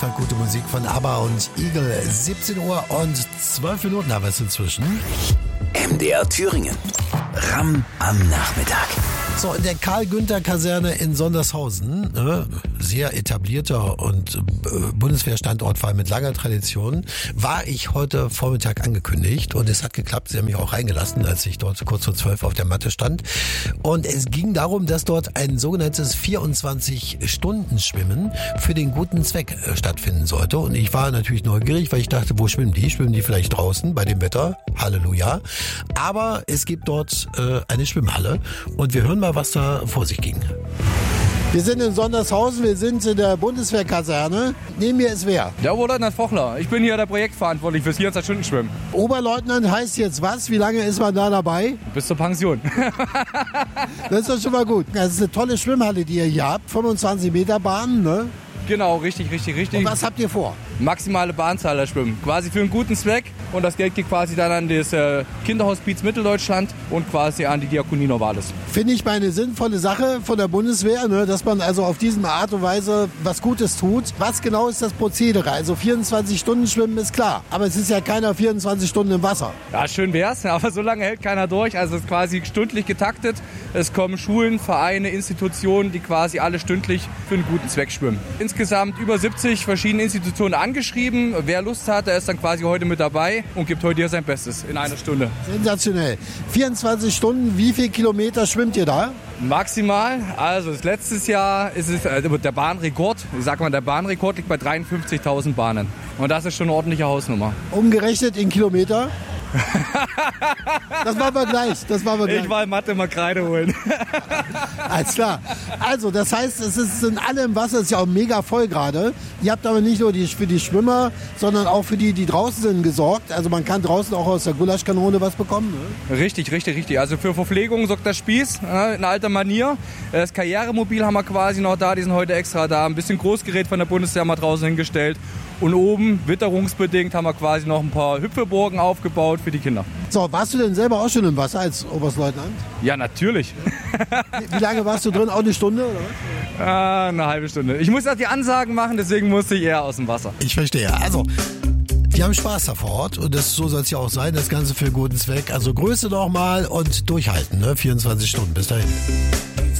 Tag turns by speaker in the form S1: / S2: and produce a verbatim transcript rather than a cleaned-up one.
S1: extra gute Musik von ABBA und Eagle. siebzehn Uhr und zwölf Minuten haben wir es inzwischen.
S2: M D R Thüringen. Ramm am Nachmittag.
S1: So, in der Karl-Günther-Kaserne in Sondershausen, ne, sehr etablierter und äh, Bundeswehrstandort vor allem mit langer Tradition, war ich heute Vormittag angekündigt und es hat geklappt. Sie haben mich auch reingelassen, als ich dort kurz vor zwölf auf der Matte stand. Und es ging darum, dass dort ein sogenanntes vierundzwanzig-Stunden-Schwimmen für den guten Zweck äh, stattfinden sollte. Und ich war natürlich neugierig, weil ich dachte, wo schwimmen die? Schwimmen die vielleicht draußen bei dem Wetter? Halleluja. Aber es gibt dort äh, eine Schwimmhalle und wir hören mal, was da vor sich ging.
S3: Wir sind in Sondershausen, wir sind in der Bundeswehrkaserne. Neben mir ist wer?
S4: Der Oberleutnant Fochler. Ich bin hier der Projektverantwortlich fürs vierundzwanzig-Stunden-Schwimmen.
S3: Oberleutnant heißt jetzt was? Wie lange ist man da dabei?
S4: Bis zur Pension.
S3: Das ist doch schon mal gut. Das ist eine tolle Schwimmhalle, die ihr hier habt. fünfundzwanzig Meter Bahn, ne?
S4: Genau, richtig, richtig, richtig.
S3: Und was habt ihr vor?
S4: Maximale Bahnzahl der Schwimmen. Quasi für einen guten Zweck. Und das Geld geht quasi dann an das äh, Kinderhospiz Mitteldeutschland und quasi an die Diakonie Novalis.
S3: Finde ich mal eine sinnvolle Sache von der Bundeswehr, ne, dass man also auf diese Art und Weise was Gutes tut. Was genau ist das Prozedere? Also vierundzwanzig Stunden Schwimmen ist klar, aber es ist ja keiner vierundzwanzig Stunden im Wasser.
S4: Ja, schön wär's, aber so lange hält keiner durch. Also es ist quasi stündlich getaktet. Es kommen Schulen, Vereine, Institutionen, die quasi alle stündlich für einen guten Zweck schwimmen. Insgesamt über siebzig verschiedene Institutionen angeschrieben. Wer Lust hat, der ist dann quasi heute mit dabei und gibt heute hier sein Bestes in einer Stunde.
S3: Sensationell. vierundzwanzig Stunden, wie viel Kilometer schwimmt ihr da?
S4: Maximal, also das letztes Jahr ist es äh, der Bahnrekord, ich sag mal, der Bahnrekord liegt bei dreiundfünfzigtausend Bahnen. Und das ist schon eine ordentliche Hausnummer.
S3: Umgerechnet in Kilometer? Das machen wir gleich. Das machen wir gleich.
S4: Ich war in Mathe mal Kreide holen.
S3: Alles klar. Also, das heißt, es ist, sind alle im Wasser, es ist ja auch mega voll gerade. Ihr habt aber nicht nur die, für die Schwimmer, sondern auch für die, die draußen sind, gesorgt. Also man kann draußen auch aus der Gulaschkanone was bekommen. Ne?
S4: Richtig, richtig, richtig. Also für Verpflegung sorgt der Spieß, äh, in alter Manier. Das Karrieremobil haben wir quasi noch da, die sind heute extra da. Ein bisschen Großgerät von der Bundeswehr mal draußen hingestellt. Und oben, witterungsbedingt, haben wir quasi noch ein paar Hüpfeburgen aufgebaut für die Kinder.
S3: So, warst du denn selber auch schon im Wasser als Oberstleutnant?
S4: Ja, natürlich.
S3: Wie lange warst du drin? Auch eine Stunde? Oder was?
S4: Ah, eine halbe Stunde. Ich muss auch die Ansagen machen, deswegen musste ich eher aus dem Wasser.
S1: Ich verstehe. Also, wir haben Spaß da vor Ort und das, so soll es ja auch sein, das Ganze für einen guten Zweck. Also Größe nochmal und durchhalten, ne? vierundzwanzig Stunden. Bis dahin.